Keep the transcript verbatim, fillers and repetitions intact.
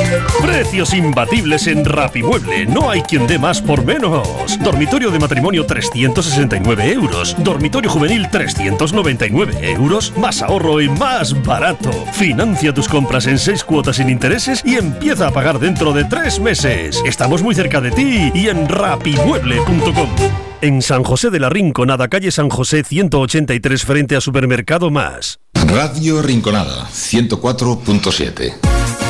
Precios imbatibles en Rapimueble. No hay quien dé más por menos. Dormitorio de matrimonio trescientos sesenta y nueve euros. Dormitorio juvenil trescientos noventa y nueve euros. Más ahorro y más barato. Financia tus compras en seis cuotas sin intereses y empieza a pagar dentro de tres meses. Estamos muy cerca de ti y en rapimueble punto com. En San José de la Rinconada, calle San José ciento ochenta y tres, frente a Supermercado Más. Radio Rinconada, ciento cuatro punto siete.